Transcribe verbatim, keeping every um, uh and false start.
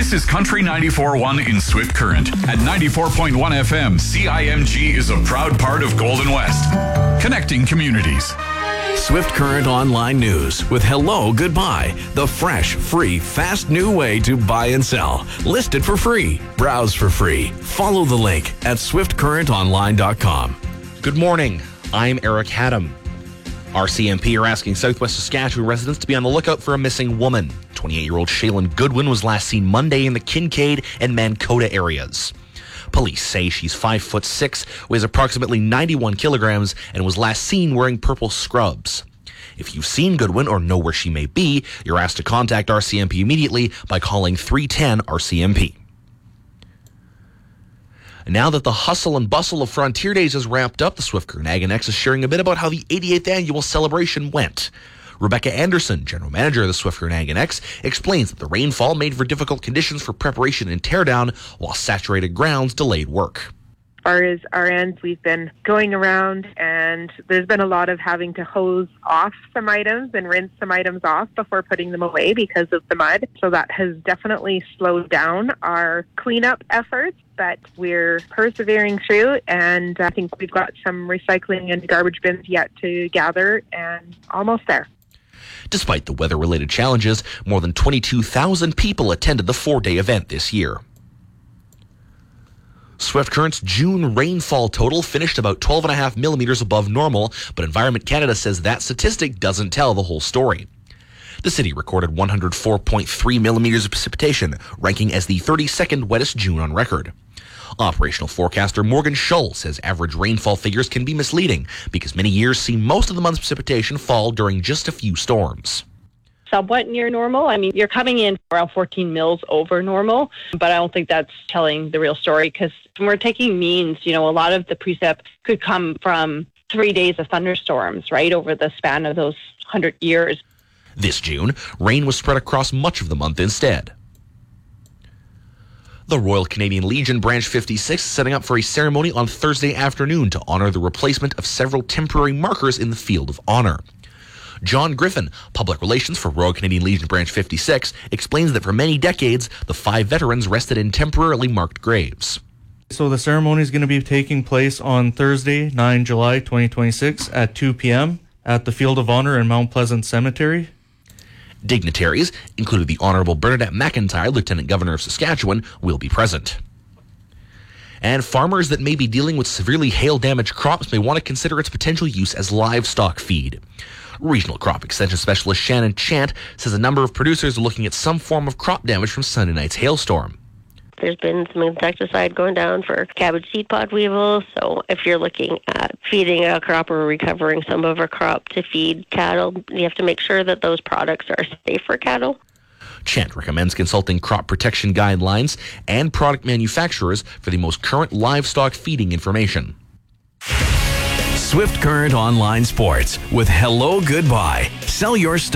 This is Country ninety-four point one in Swift Current. At ninety-four point one F M, C I M G is a proud part of Golden West. Connecting communities. Swift Current Online News with Hello Goodbye, the fresh, free, fast new way to buy and sell. List it for free. Browse for free. Follow the link at swift current online dot com. Good morning. I'm Eric Haddam. R C M P are asking Southwest Saskatchewan residents to be on the lookout for a missing woman. twenty-eight-year-old Shaylin Goodwin was last seen Monday in the Kincaid and Mankota areas. Police say she's five foot six, weighs approximately ninety-one kilograms, and was last seen wearing purple scrubs. If you've seen Goodwin or know where she may be, you're asked to contact R C M P immediately by calling three one zero R C M P. Now that the hustle and bustle of Frontier Days has wrapped up, the Swift Current Ag and X is sharing a bit about how the eighty-eighth annual celebration went. Rebecca Anderson, general manager of the Swift Current Ag and X, explains that the rainfall made for difficult conditions for preparation and teardown, while saturated grounds delayed work. As far as our end, we've been going around and there's been a lot of having to hose off some items and rinse some items off before putting them away because of the mud. So that has definitely slowed down our cleanup efforts, but we're persevering through, and I think we've got some recycling and garbage bins yet to gather and almost there. Despite the weather-related challenges, more than twenty-two thousand people attended the four-day event this year. Swift Current's June rainfall total finished about twelve point five millimeters above normal, but Environment Canada says that statistic doesn't tell the whole story. The city recorded one hundred four point three millimeters of precipitation, ranking as the thirty-second wettest June on record. Operational forecaster Morgan Schull says average rainfall figures can be misleading because many years see most of the month's precipitation fall during just a few storms. Somewhat near normal. I mean, you're coming in around fourteen mils over normal, but I don't think that's telling the real story because when we're taking means, you know, a lot of the precip could come from three days of thunderstorms, right, over the span of those one hundred years. This June, rain was spread across much of the month instead. The Royal Canadian Legion Branch fifty-six is setting up for a ceremony on Thursday afternoon to honor the replacement of several temporary markers in the Field of Honor. John Griffin, Public Relations for Royal Canadian Legion Branch fifty-six, explains that for many decades, the five veterans rested in temporarily marked graves. So the ceremony is going to be taking place on Thursday, the ninth of July, twenty twenty-six at two p.m. at the Field of Honor in Mount Pleasant Cemetery. Dignitaries, including the Honourable Bernadette McIntyre, Lieutenant Governor of Saskatchewan, will be present. And farmers that may be dealing with severely hail-damaged crops may want to consider its potential use as livestock feed. Regional Crop Extension Specialist Shannon Chant says a number of producers are looking at some form of crop damage from Sunday night's hailstorm. There's been some insecticide going down for cabbage seed pod weevil, so if you're looking at feeding a crop or recovering some of a crop to feed cattle, you have to make sure that those products are safe for cattle. Chant recommends consulting crop protection guidelines and product manufacturers for the most current livestock feeding information. Swift Current Online Sports with Hello Goodbye. Sell your stuff.